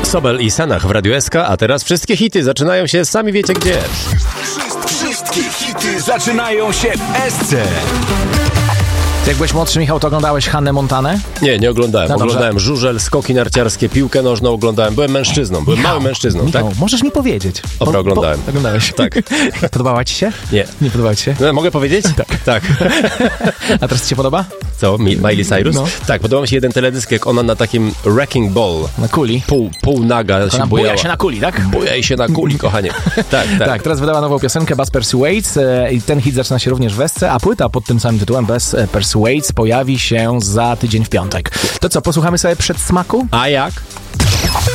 Sobel i Sanach w Radiu SK, a teraz wszystkie hity zaczynają się sami wiecie gdzie. Wszystkie hity zaczynają się w SC. Jak byłeś młodszy, Michał, to oglądałeś Hannę Montanę? Nie oglądałem. No oglądałem żużel, skoki narciarskie, piłkę nożną oglądałem. Byłem mężczyzną, małym mężczyzną, Michał, tak? możesz mi powiedzieć. Dobra, oglądałem. Oglądałeś? Tak. Podobała ci się? Nie. Nie podobała ci się? No, mogę powiedzieć? Tak. A teraz ci się podoba? Co? Miley Cyrus? No. Tak, podobał mi się jeden teledysk, jak ona na takim wrecking ball. Na kuli. Pół naga się Ona bujała. buja się na kuli, tak? Bujaj się na kuli, kochanie. Tak. Tak, teraz wydała nową piosenkę Buzz Persuades i ten hit zaczyna się również w SC, a płyta pod tym samym tytułem Buzz Persuades pojawi się za tydzień w piątek. To co, posłuchamy sobie przedsmaku? A jak?